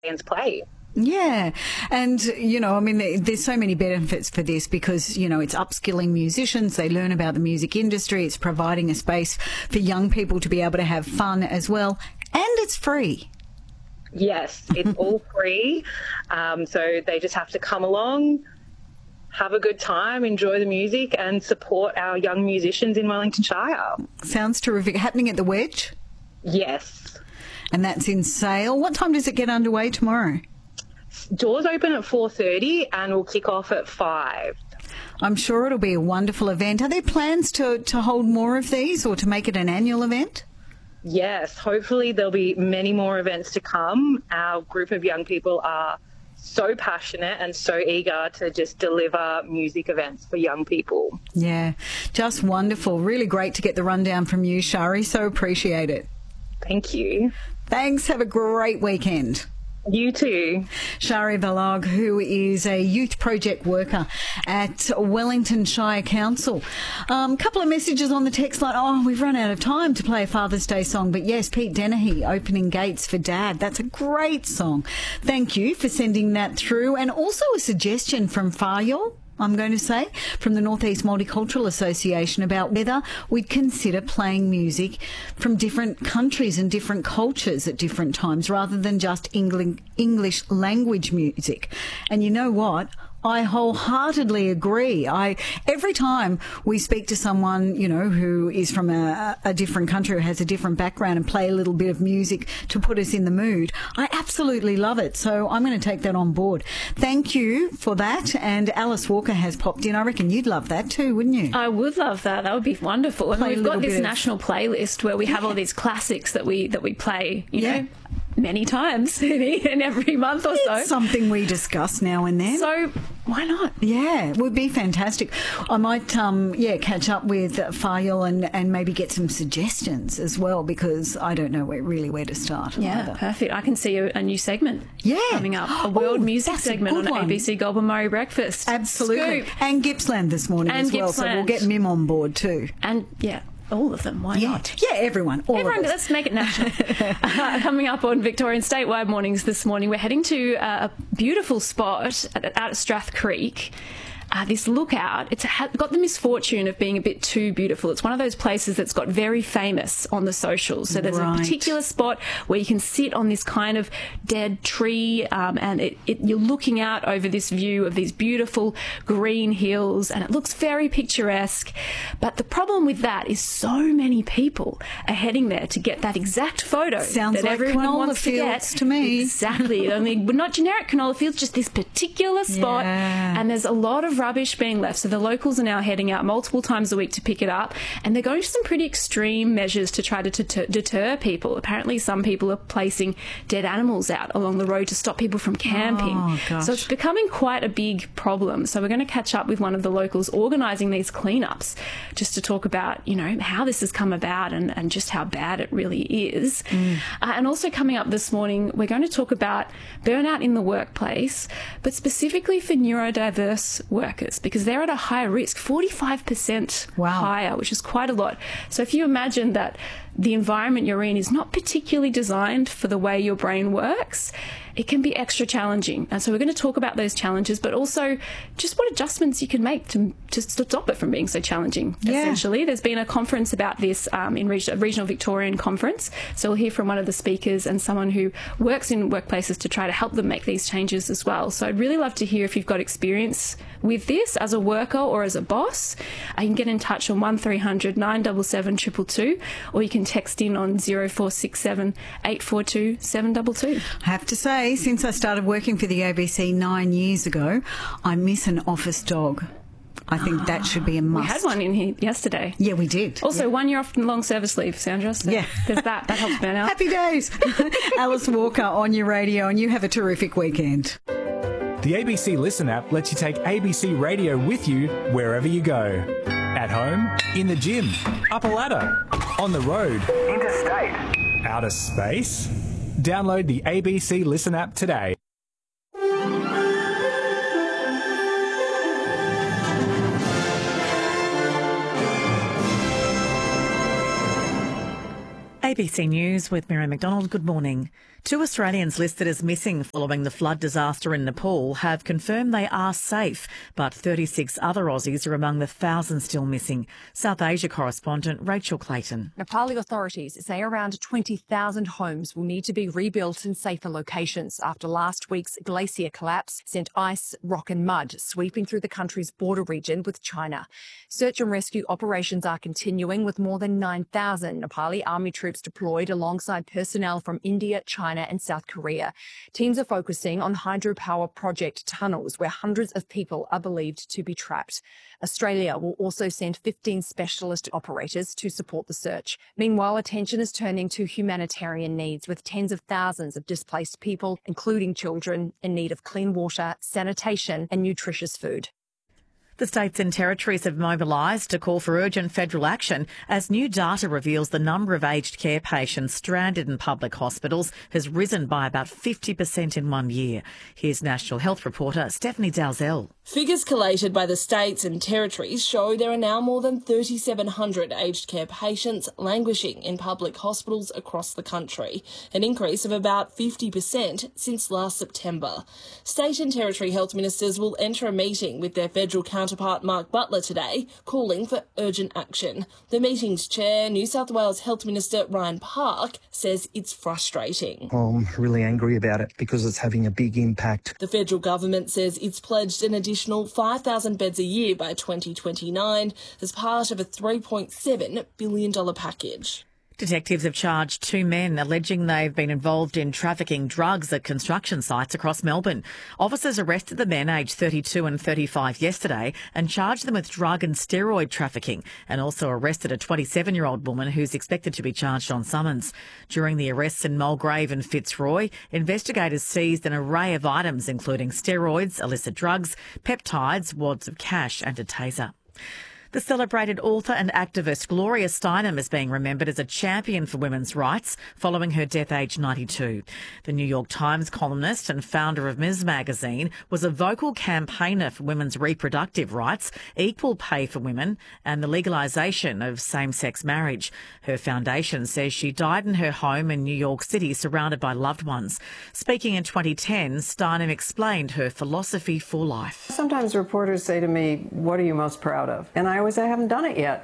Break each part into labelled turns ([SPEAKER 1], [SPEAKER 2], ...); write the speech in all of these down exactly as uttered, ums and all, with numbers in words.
[SPEAKER 1] bands play.
[SPEAKER 2] Yeah. And, you know, I mean, there's so many benefits for this because, you know, it's upskilling musicians. They learn about the music industry. It's providing a space for young people to be able to have fun as well. And it's free.
[SPEAKER 1] Yes, it's all free. Um, so they just have to come along, have a good time, enjoy the music and support our young musicians in Wellington Shire.
[SPEAKER 2] Sounds terrific. Happening at the Wedge?
[SPEAKER 1] Yes.
[SPEAKER 2] And that's in Sale. What time does it get underway tomorrow?
[SPEAKER 1] Doors open at four thirty and we'll kick off at five.
[SPEAKER 2] I'm sure it'll be a wonderful event. Are there plans to, to hold more of these or to make it an annual event?
[SPEAKER 1] Yes, hopefully there'll be many more events to come. Our group of young people are so passionate and so eager to just deliver music events for young people.
[SPEAKER 2] Yeah, just wonderful. Really great to get the rundown from you, Shari. So appreciate it.
[SPEAKER 1] Thank you.
[SPEAKER 2] Thanks. Have a great weekend.
[SPEAKER 1] You too.
[SPEAKER 2] Shari Balog, who is a youth project worker at Wellington Shire Council. A um, couple of messages on the text line. Oh, we've run out of time to play a Father's Day song. But yes, Pete Dennehy, Opening Gates for Dad. That's a great song. Thank you for sending that through. And also a suggestion from Fayol, I'm going to say, from the North East Multicultural Association about whether we'd consider playing music from different countries and different cultures at different times rather than just English language music. And you know what? I wholeheartedly agree. I every time we speak to someone, you know, who is from a, a different country or has a different background and play a little bit of music to put us in the mood, I absolutely love it. So I'm going to take that on board. Thank you for that. And Alice Walker has popped in. I reckon you'd love that too, wouldn't you?
[SPEAKER 3] I would love that. That would be wonderful. And we've got this
[SPEAKER 2] of...
[SPEAKER 3] national playlist where we have yeah. all these classics that we that we play, you yeah. know, many times in every month or so.
[SPEAKER 2] It's something we discuss now and then.
[SPEAKER 3] So why not?
[SPEAKER 2] Yeah, it would be fantastic. I might, um, yeah, catch up with Fayol and, and maybe get some suggestions as well because I don't know where, really where to start.
[SPEAKER 3] Yeah,
[SPEAKER 2] either.
[SPEAKER 3] Perfect. I can see a, a new segment
[SPEAKER 2] yeah.
[SPEAKER 3] coming up, a world
[SPEAKER 2] oh,
[SPEAKER 3] music segment on
[SPEAKER 2] one.
[SPEAKER 3] A B C Goulburn Murray Breakfast.
[SPEAKER 2] Absolutely.
[SPEAKER 3] Scoop.
[SPEAKER 2] And Gippsland this morning
[SPEAKER 3] and
[SPEAKER 2] as well,
[SPEAKER 3] Gippsland.
[SPEAKER 2] So we'll get Mim on board too.
[SPEAKER 3] And, yeah. All of them, why
[SPEAKER 2] yeah.
[SPEAKER 3] not?
[SPEAKER 2] Yeah, everyone. All
[SPEAKER 3] everyone,
[SPEAKER 2] of us.
[SPEAKER 3] Let's make it national. uh, coming up on Victorian Statewide Mornings this morning, we're heading to uh, a beautiful spot at, out at Strath Creek. Uh, this lookout, it's ha- got the misfortune of being a bit too beautiful. It's one of those places that's got very famous on the socials. So there's
[SPEAKER 2] right.
[SPEAKER 3] a particular spot where you can sit on this kind of dead tree um, and it, it, you're looking out over this view of these beautiful green hills and it looks very picturesque. But the problem with that is so many people are heading there to get that exact photo
[SPEAKER 2] Sounds
[SPEAKER 3] that
[SPEAKER 2] like
[SPEAKER 3] everyone
[SPEAKER 2] canola
[SPEAKER 3] wants to get.
[SPEAKER 2] fields to me.
[SPEAKER 3] Exactly. Only not generic canola fields, just this particular spot.
[SPEAKER 2] Yeah.
[SPEAKER 3] And there's a lot of rubbish being left. So the locals are now heading out multiple times a week to pick it up. And they're going to some pretty extreme measures to try to deter, deter people. Apparently some people are placing dead animals out along the road to stop people from camping.
[SPEAKER 2] Oh, gosh.
[SPEAKER 3] So it's becoming quite a big problem. So we're going to catch up with one of the locals organising these cleanups just to talk about, you know, how this has come about and, and just how bad it really is. Mm. Uh, and also coming up this morning, we're going to talk about burnout in the workplace, but specifically for neurodiverse workers, because they're at a higher risk, forty-five percent
[SPEAKER 2] wow.
[SPEAKER 3] higher, which is quite a lot. So if you imagine that the environment you're in is not particularly designed for the way your brain works, it can be extra challenging. And so we're going to talk about those challenges, but also just what adjustments you can make to, to stop it from being so challenging,
[SPEAKER 2] yeah.
[SPEAKER 3] essentially. There's been a conference about this um, in Reg- a Regional Victorian Conference. So we'll hear from one of the speakers and someone who works in workplaces to try to help them make these changes as well. So I'd really love to hear if you've got experience with this as a worker or as a boss. Uh, you can get in touch on one three hundred nine seven seven two two two, or you can text in on zero four six seven eight four two seven two two.
[SPEAKER 2] I have to say, since I started working for the A B C nine years ago, I miss an office dog. I think that should be a must.
[SPEAKER 3] We had one in here yesterday.
[SPEAKER 2] Yeah, we did.
[SPEAKER 3] Also,
[SPEAKER 2] yeah.
[SPEAKER 3] one year off long service leave, Sandra. So
[SPEAKER 2] yeah.
[SPEAKER 3] There's that. That helps burn out.
[SPEAKER 2] Happy days. Alice Walker on your radio, and you have a terrific weekend.
[SPEAKER 4] The A B C Listen app lets you take A B C Radio with you wherever you go. At home, in the gym, up a ladder, on the road, interstate, outer space. Download the A B C Listen app today.
[SPEAKER 2] A
[SPEAKER 5] A B C News with Miriam McDonald. Good morning. Two Australians listed as missing following the flood disaster in Nepal have confirmed they are safe, but thirty-six other Aussies are among the thousands still missing. South Asia correspondent Rachel Clayton.
[SPEAKER 6] Nepali authorities say around twenty thousand homes will need to be rebuilt in safer locations after last week's glacier collapse sent ice, rock and mud sweeping through the country's border region with China. Search and rescue operations are continuing with more than nine thousand Nepali army troops deployed alongside personnel from India, China and South Korea. Teams are focusing on hydropower project tunnels where hundreds of people are believed to be trapped. Australia will also send fifteen specialist operators to support the search. Meanwhile, attention is turning to humanitarian needs with tens of thousands of displaced people, including children, in need of clean water, sanitation and nutritious food.
[SPEAKER 5] The states and territories have mobilised to call for urgent federal action as new data reveals the number of aged care patients stranded in public hospitals has risen by about fifty percent in one year. Here's National Health reporter Stephanie Dalzell.
[SPEAKER 7] Figures collated by the states and territories show there are now more than three thousand seven hundred aged care patients languishing in public hospitals across the country, an increase of about fifty percent since last September. State and territory health ministers will enter a meeting with their federal counterpart Mark Butler today, calling for urgent action. The meeting's chair, New South Wales Health Minister Ryan Park, says it's frustrating.
[SPEAKER 8] I'm really angry about it because it's having a big impact.
[SPEAKER 7] The federal government says it's pledged an additional five thousand beds a year by twenty twenty-nine as part of a three point seven billion dollars package.
[SPEAKER 5] Detectives have charged two men alleging they've been involved in trafficking drugs at construction sites across Melbourne. Officers arrested the men aged thirty-two and thirty-five yesterday and charged them with drug and steroid trafficking, and also arrested a twenty-seven-year-old woman who's expected to be charged on summons. During the arrests in Mulgrave and Fitzroy, investigators seized an array of items including steroids, illicit drugs, peptides, wads of cash and a taser. The celebrated author and activist Gloria Steinem is being remembered as a champion for women's rights following her death aged ninety-two. The New York Times columnist and founder of Ms Magazine was a vocal campaigner for women's reproductive rights, equal pay for women and the legalisation of same-sex marriage. Her foundation says she died in her home in New York City surrounded by loved ones. Speaking in twenty ten, Steinem explained her philosophy for life.
[SPEAKER 9] Sometimes reporters say to me, "What are you most proud of?" And I always say, I haven't done it yet.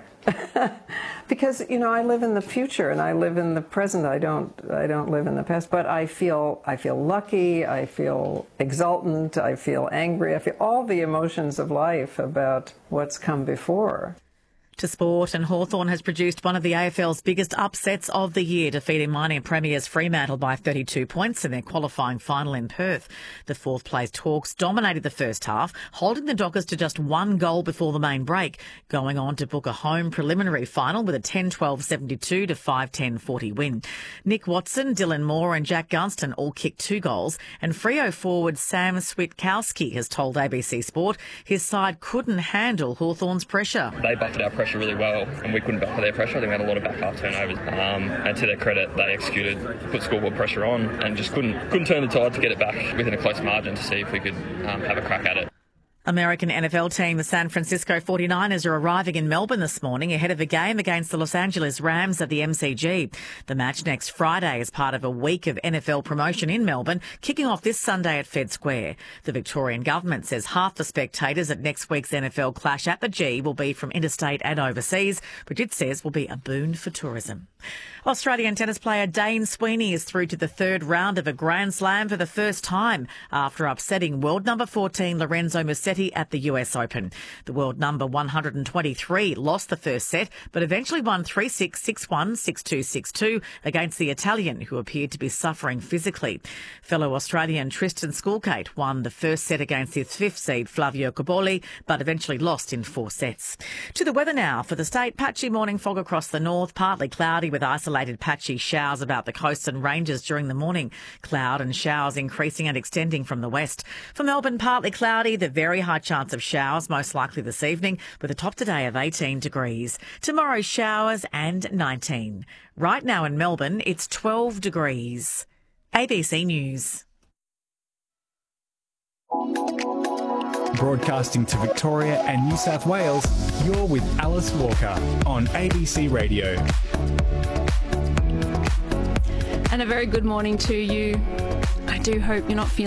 [SPEAKER 9] Because, you know, I live in the future and I live in the present. I don't I don't live in the past. But I feel I feel lucky, I feel exultant, I feel angry, I feel all the emotions of life about what's come before.
[SPEAKER 5] To sport, and Hawthorn has produced one of the A F L's biggest upsets of the year, defeating mining premiers Fremantle by thirty-two points in their qualifying final in Perth. The fourth-place Hawks dominated the first half, holding the Dockers to just one goal before the main break, going on to book a home preliminary final with a ten twelve seventy-two to five ten forty win. Nick Watson, Dylan Moore and Jack Gunston all kicked two goals, and Freo forward Sam Switkowski has told A B C Sport his side couldn't handle Hawthorn's pressure.
[SPEAKER 10] They buffered our pressure really well and we couldn't buffer their pressure. I think we had a lot of back half turnovers, um, and to their credit they executed, put scoreboard pressure on and just couldn't couldn't turn the tide to get it back within a close margin to see if we could um, have a crack at it.
[SPEAKER 5] American N F L team the San Francisco forty-niners are arriving in Melbourne this morning ahead of a game against the Los Angeles Rams at the M C G. The match next Friday is part of a week of N F L promotion in Melbourne, kicking off this Sunday at Fed Square. The Victorian government says half the spectators at next week's N F L clash at the G will be from interstate and overseas, which it says will be a boon for tourism. Australian tennis player Dane Sweeney is through to the third round of a Grand Slam for the first time after upsetting world number fourteen Lorenzo Musetti at the U S Open. The world number one hundred twenty-three lost the first set, but eventually won three six, six one, six two, six two against the Italian, who appeared to be suffering physically. Fellow Australian Tristan Skulkate won the first set against his fifth seed Flavio Cobolli, but eventually lost in four sets. To the weather now for the state. Patchy morning fog across the north, partly cloudy with isolated patchy showers about the coasts and ranges during the morning. Cloud and showers increasing and extending from the west. For Melbourne, partly cloudy, the very high chance of showers most likely this evening with a top today of eighteen degrees. Tomorrow showers and nineteen. Right now in Melbourne, it's twelve degrees. A B C News.
[SPEAKER 4] Broadcasting to Victoria and New South Wales, you're with Alice Walker on A B C Radio.
[SPEAKER 3] And a very good morning to you. I do hope you're not feeling